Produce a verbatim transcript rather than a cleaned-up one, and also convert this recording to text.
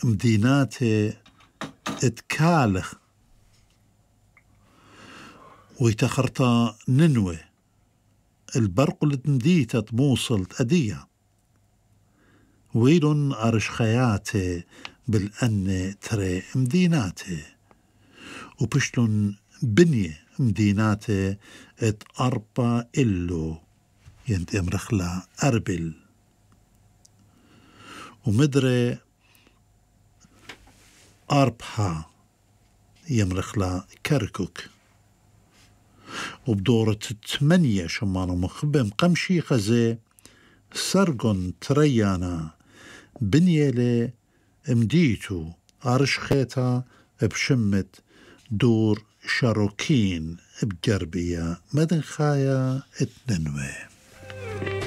مديناته اتكالخ ويتخرطا ننوي البرق لتنديتا موصل أدية ويلون أرش خياتي بالأن تري مديناتي وبشلون بنية مديناتي ات أربا إلو ينت امرخلا أربل ومدري أربها يمرخلا كركوك وبدورة الثمانية شمانو مخبم قمشي خزي سرقن تريانا بنيلي مديتو أرش خيتا بشمت دور شاروكين بجربية مدن خايا اتننوي.